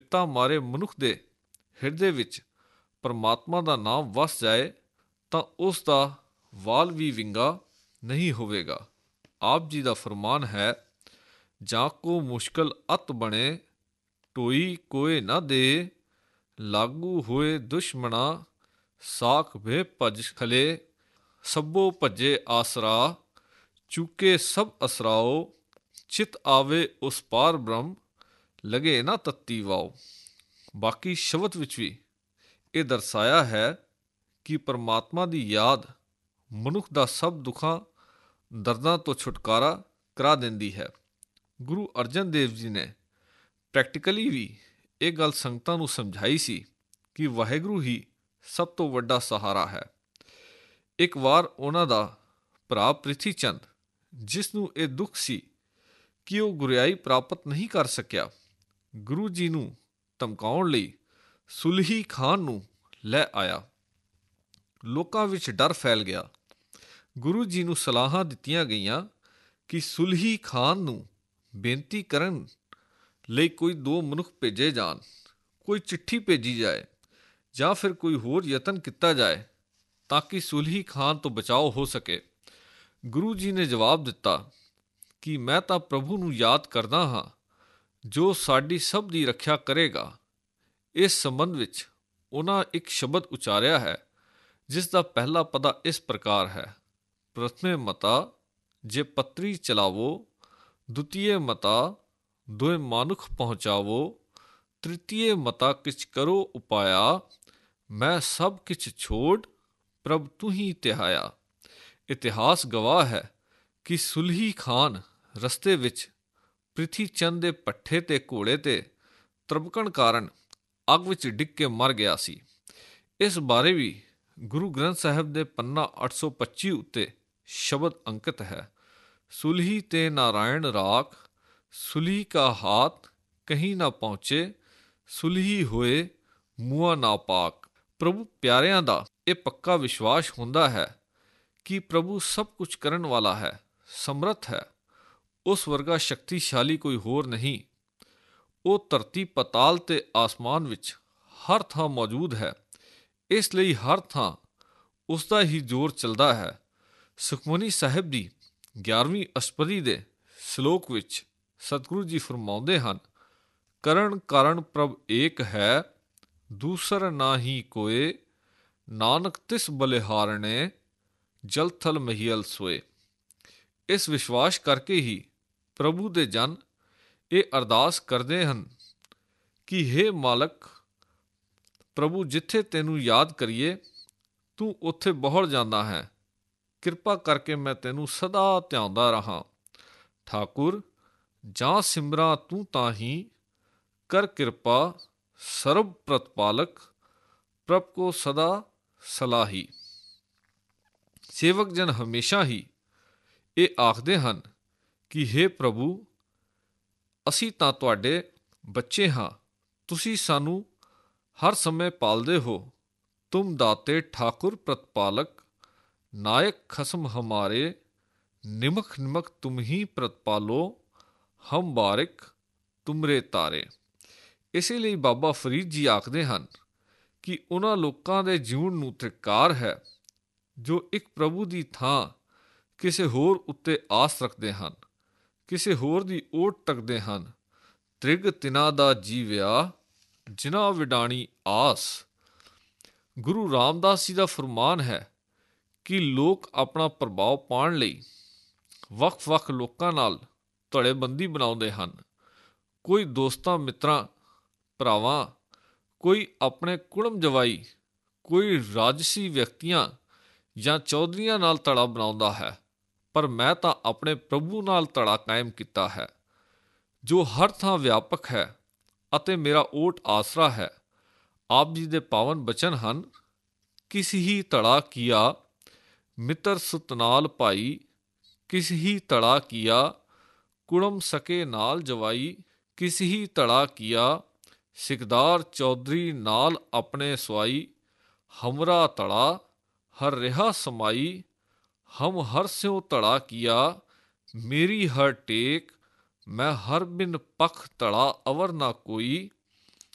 ਬਿਪਤਾ ਮਾਰੇ ਮਨੁੱਖ ਦੇ ਹਿਰਦੇ ਵਿੱਚ ਪਰਮਾਤਮਾ ਦਾ ਨਾਮ ਵਸ ਜਾਏ ਤਾਂ ਉਸ ਦਾ ਵਾਲ ਵੀ ਵਿੰਗਾ ਨਹੀਂ ਹੋਵੇਗਾ। ਆਪ ਜੀ ਦਾ ਫਰਮਾਨ ਹੈ, ਜਾਂ ਕੋ ਮੁਸ਼ਕਲ ਅਤ ਬਣੇ, ਢੋਈ ਕੋਏ ਨਾ ਦੇ, ਲਾਗੂ ਹੋਏ ਦੁਸ਼ਮਣਾ, ਸਾਖ ਵੇ ਭਜ ਖਲੇ, ਸਭੋ ਭੱਜੇ ਆਸਰਾ, ਚੁੱਕੇ ਸਭ ਅਸਰਾਓ, ਚਿਤ ਆਵੇ ਉਸ ਪਾਰ ਬ੍ਰਹਮ, ਲਗੇ ਨਾ ਤੱਤੀ ਵਾਓ। ਬਾਕੀ ਸ਼ਬਦ ਵਿੱਚ ਵੀ ਇਹ ਦਰਸਾਇਆ ਹੈ ਕਿ ਪਰਮਾਤਮਾ ਦੀ ਯਾਦ ਮਨੁੱਖ ਦਾ ਸਭ ਦੁੱਖਾਂ ਦਰਦਾਂ ਤੋਂ ਛੁਟਕਾਰਾ ਕਰਾ ਦਿੰਦੀ ਹੈ। ਗੁਰੂ ਅਰਜਨ ਦੇਵ ਜੀ ਨੇ ਪ੍ਰੈਕਟੀਕਲੀ ਵੀ ਇਹ ਗੱਲ ਸੰਗਤਾਂ ਨੂੰ ਸਮਝਾਈ ਸੀ ਕਿ ਵਾਹਿਗੁਰੂ ਹੀ ਸਭ ਤੋਂ ਵੱਡਾ ਸਹਾਰਾ ਹੈ। ਇੱਕ ਵਾਰ ਉਹਨਾਂ ਦਾ ਭਰਾ ਪ੍ਰਿਥੀ ਚੰਦ, ਜਿਸ ਨੂੰ ਇਹ ਦੁੱਖ ਸੀ ਕਿ ਉਹ ਗੁਰਿਆਈ ਪ੍ਰਾਪਤ ਨਹੀਂ ਕਰ ਸਕਿਆ, ਗੁਰੂ ਜੀ ਨੂੰ ਧਮਕਾਉਣ ਲਈ ਸੁਲਹੀ ਖਾਨ ਨੂੰ ਲੈ ਆਇਆ। ਲੋਕਾਂ ਵਿੱਚ ਡਰ ਫੈਲ ਗਿਆ। ਗੁਰੂ ਜੀ ਨੂੰ ਸਲਾਹਾਂ ਦਿੱਤੀਆਂ ਗਈਆਂ ਕਿ ਸੁਲਹੀ ਖਾਨ ਨੂੰ ਬੇਨਤੀ ਕਰਨ ਲਈ ਕੋਈ 2 ਮਨੁੱਖ ਭੇਜੇ ਜਾਣ, ਕੋਈ ਚਿੱਠੀ ਭੇਜੀ ਜਾਏ ਜਾਂ ਫਿਰ ਕੋਈ ਹੋਰ ਯਤਨ ਕੀਤਾ ਜਾਏ ਤਾਂ ਕਿ ਸੁਲਹੀ ਖਾਨ ਤੋਂ ਬਚਾਓ ਹੋ ਸਕੇ। ਗੁਰੂ ਜੀ ਨੇ ਜਵਾਬ ਦਿੱਤਾ ਕਿ ਮੈਂ ਤਾਂ ਪ੍ਰਭੂ ਨੂੰ ਯਾਦ ਕਰਦਾ ਹਾਂ ਜੋ ਸਾਡੀ ਸਭ ਦੀ ਰੱਖਿਆ ਕਰੇਗਾ। ਇਸ ਸੰਬੰਧ ਵਿੱਚ ਉਹਨਾਂ ਇੱਕ ਸ਼ਬਦ ਉਚਾਰਿਆ ਹੈ ਜਿਸ ਦਾ ਪਹਿਲਾ ਪਦਾ ਇਸ ਪ੍ਰਕਾਰ ਹੈ, ਪ੍ਰਥਮੇ ਮਤਾ ਜੇ ਪੱਤਰੀ ਚਲਾਵੋ, ਦੁਤੀਏ ਮਤਾ ਦੋਇ ਮਾਨੁਖ ਪਹੁੰਚਾਵੋ, ਤ੍ਰਿਤੀਏ ਮਤਾ ਕਿਛ ਕਰੋ ਉਪਾਇਆ, ਮੈਂ ਸਭ ਕਿਛ ਛੋੜ ਪ੍ਰਭ ਤੂੰ ਹੀ ਤਿਹਾਇਆ। ਇਤਿਹਾਸ ਗਵਾਹ ਹੈ ਕਿ ਸੁਲਹੀ ਖਾਨ ਰਸਤੇ ਵਿੱਚ ਪ੍ਰਿਥੀ ਚੰਦ ਦੇ ਪੱਠੇ ਤੇ ਘੋੜੇ ਤੇ ਤਰਬਕਣ ਕਾਰਨ ਅੱਗ ਵਿੱਚ ਡਿੱਗ ਕੇ ਮਰ ਗਿਆ ਸੀ। ਇਸ ਬਾਰੇ ਵੀ ਗੁਰੂ ਗ੍ਰੰਥ ਸਾਹਿਬ ਦੇ ਪੰਨਾ 825 ਉੱਤੇ ਸ਼ਬਦ ਅੰਕਿਤ ਹੈ, ਸੁਲਹੀ ਤੇ ਨਾਰਾਇਣ ਰਾਖ, ਸੁਲਹੀ ਕਾ ਹਾਥ ਕਹੀਂ ਨਾ ਪਹੁੰਚੇ, ਸੁਲਹੀ ਹੋਏ ਮੂਆ ਨਾ ਪਾਕ। ਪ੍ਰਭੂ ਪਿਆਰਿਆਂ ਦਾ ਇਹ ਪੱਕਾ ਵਿਸ਼ਵਾਸ ਹੁੰਦਾ ਹੈ ਕਿ ਪ੍ਰਭੂ ਸਭ ਕੁਝ ਕਰਨ ਵਾਲਾ ਹੈ, ਸਮਰੱਥ ਹੈ। ਉਸ ਵਰਗਾ ਸ਼ਕਤੀਸ਼ਾਲੀ ਕੋਈ ਹੋਰ ਨਹੀਂ। ਉਹ ਧਰਤੀ, ਪਤਾਲ ਤੇ ਆਸਮਾਨ ਵਿੱਚ ਹਰ ਥਾਂ ਮੌਜੂਦ ਹੈ, ਇਸ ਲਈ ਹਰ ਥਾਂ ਉਸ ਦਾ ਹੀ ਜ਼ੋਰ ਚੱਲਦਾ ਹੈ। ਸੁਖਮਨੀ ਸਾਹਿਬ ਦੀ 11ਵੀਂ ਅਸ਼ਟਪਦੀ ਦੇ ਸ਼ਲੋਕ ਵਿੱਚ ਸਤਿਗੁਰੂ ਜੀ ਫਰਮਾਉਂਦੇ ਹਨ, ਕਰਨ ਕਾਰਨ ਪ੍ਰਭ ਏਕ ਹੈ, ਦੂਸਰ ਨਾਹੀ ਕੋਏ, ਨਾਨਕ ਤਿਸ ਬਲਿਹਾਰਣੇ, ਜਲ ਥਲ ਮਹੀਲ ਸੋਏ। ਇਸ ਵਿਸ਼ਵਾਸ ਕਰਕੇ ਹੀ ਪ੍ਰਭੂ ਦੇ ਜਨ ਇਹ ਅਰਦਾਸ ਕਰਦੇ ਹਨ ਕਿ ਹੇ ਮਾਲਕ ਪ੍ਰਭੂ, ਜਿੱਥੇ ਤੈਨੂੰ ਯਾਦ ਕਰੀਏ ਤੂੰ ਉੱਥੇ ਪਹੁੰਚ ਜਾਂਦਾ ਹੈ, ਕਿਰਪਾ ਕਰਕੇ ਮੈਂ ਤੈਨੂੰ ਸਦਾ ਧਿਆਉਂਦਾ ਰਹਾਂ। ਠਾਕੁਰ ਜਾਂ ਸਿਮਰਾਂ ਤੂੰ ਤਾਂ ਹੀ, ਕਰ ਕਿਰਪਾ ਸਰਬ ਪ੍ਰਤਪਾਲਕ, ਪ੍ਰਭ ਕੋ ਸਦਾ ਸਲਾਹੀ। ਸੇਵਕ ਜਨ ਹਮੇਸ਼ਾ ਹੀ ਇਹ ਆਖਦੇ ਹਨ ਕਿ ਹੇ ਪ੍ਰਭੂ, ਅਸੀਂ ਤਾਂ ਤੁਹਾਡੇ ਬੱਚੇ ਹਾਂ, ਤੁਸੀਂ ਸਾਨੂੰ ਹਰ ਸਮੇਂ ਪਾਲਦੇ ਹੋ। ਤੁਮ ਦਾਤੇ ਠਾਕੁਰ ਪ੍ਰਤਪਾਲਕ, ਨਾਇਕ ਖਸਮ ਹਮਾਰੇ, ਨਿਮਖ ਨਿਮਖ ਤੁਮ ਹੀ ਪ੍ਰਤਪਾਲੋ, ਹਮ ਬਾਰਿਕ ਤੁਮਰੇ ਤਾਰੇ। ਇਸੇ ਲਈ ਬਾਬਾ ਫਰੀਦ ਜੀ ਆਖਦੇ ਹਨ ਕਿ ਉਹਨਾਂ ਲੋਕਾਂ ਦੇ ਜਿਉਣ ਨੂੰ ਧਿਕਾਰ ਹੈ ਜੋ ਇੱਕ ਪ੍ਰਭੂ ਦੀ ਥਾਂ ਕਿਸੇ ਹੋਰ ਉੱਤੇ ਆਸ ਰੱਖਦੇ ਹਨ, ਕਿਸੇ ਹੋਰ ਦੀ ਓਟ ਤੱਕਦੇ ਹਨ। ਤ੍ਰਿਗ ਤਿਨਾ ਦਾ ਜੀਵਿਆ, ਜਿਨ੍ਹਾਂ ਵਿਡਾਣੀ ਆਸ। ਗੁਰੂ ਰਾਮਦਾਸ ਜੀ ਦਾ ਫਰਮਾਨ ਹੈ ਕਿ ਲੋਕ ਆਪਣਾ ਪ੍ਰਭਾਵ ਪਾਉਣ ਲਈ ਵੱਖ-ਵੱਖ ਲੋਕਾਂ ਨਾਲ ਧੜੇਬੰਦੀ ਬਣਾਉਂਦੇ ਹਨ। ਕੋਈ ਦੋਸਤਾਂ ਮਿੱਤਰਾਂ ਭਰਾਵਾਂ, ਕੋਈ ਆਪਣੇ ਕੁੜਮ ਜਵਾਈ, ਕੋਈ ਰਾਜਸੀ ਵਿਅਕਤੀਆਂ ਜਾਂ ਚੌਧਰੀਆਂ ਨਾਲ ਧੜਾ ਬਣਾਉਂਦਾ ਹੈ, ਪਰ ਮੈਂ ਤਾਂ ਆਪਣੇ ਪ੍ਰਭੂ ਨਾਲ ਧੜਾ ਕਾਇਮ ਕੀਤਾ ਹੈ ਜੋ ਹਰ ਥਾਂ ਵਿਆਪਕ ਹੈ ਅਤੇ ਮੇਰਾ ਓਟ ਆਸਰਾ ਹੈ। ਆਪ ਜੀ ਦੇ ਪਾਵਨ ਬਚਨ ਹਨ, ਕਿਸ ਹੀ ਧੜਾ ਕੀਆ ਮਿੱਤਰ ਸੁਤ ਨਾਲ ਭਾਈ, ਕਿਸ ਹੀ ਧੜਾ ਕੀਆ ਕੁੜਮ ਸਕੇ ਨਾਲ ਜਵਾਈ, ਕਿਸ ਹੀ ਧੜਾ ਕੀਆ ਸਿਕਦਾਰ ਚੌਧਰੀ ਨਾਲ ਆਪਣੇ ਸਵਾਈ, ਹਮਰਾ ਧੜਾ ਹਰ ਰਿਹਾ ਸਮਾਈ, ਹਮ ਹਰ ਸਿਉ ਧੜਾ ਕੀਆ ਮੇਰੀ ਹਰ ਟੇਕ, ਮੈਂ ਹਰ ਬਿਨ ਪਖ ਧੜਾ ਅਵਰ ਨਾ ਕੋਈ,